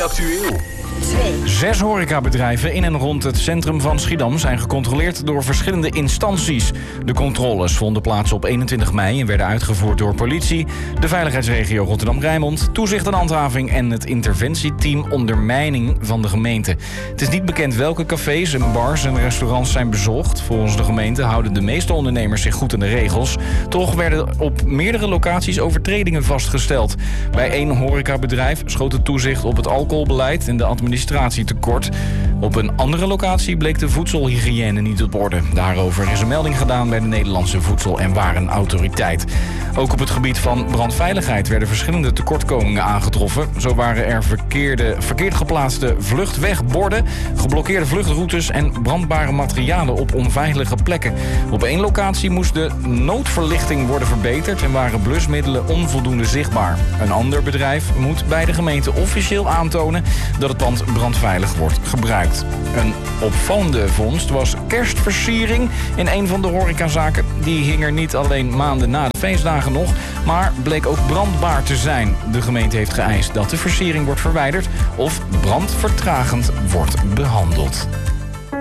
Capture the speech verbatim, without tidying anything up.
actueel. twee. Zes horecabedrijven in en rond het centrum van Schiedam zijn gecontroleerd door verschillende instanties. De controles vonden plaats op eenentwintig mei en werden uitgevoerd door politie, de veiligheidsregio Rotterdam-Rijnmond, toezicht en handhaving en het interventieteam ondermijning van de gemeente. Het is niet bekend welke cafés en bars en restaurants zijn bezocht. Volgens de gemeente houden de meeste ondernemers zich goed aan de regels. Toch werden op meerdere locaties overtredingen vastgesteld. Bij één horecabedrijf schoot het toezicht op het alcoholbeleid en de administratie tekort. Op een andere locatie bleek de voedselhygiëne niet op orde. Daarover is een melding gedaan bij de Nederlandse Voedsel- en Warenautoriteit. Ook op het gebied van brandveiligheid werden verschillende tekortkomingen aangetroffen. Zo waren er verkeerde, verkeerd geplaatste vluchtwegborden, geblokkeerde vluchtroutes en brandbare materialen op onveilige plekken. Op één locatie moest de noodverlichting worden verbeterd en waren blusmiddelen onvoldoende zichtbaar. Een ander bedrijf moet bij de gemeente officieel aantonen dat het pand brandveilig wordt gebruikt. Een opvallende vondst was kerstversiering in een van de horecazaken. Die hing er niet alleen maanden na de feestdagen nog, maar bleek ook brandbaar te zijn. De gemeente heeft geëist dat de versiering wordt verwijderd of brandvertragend wordt behandeld.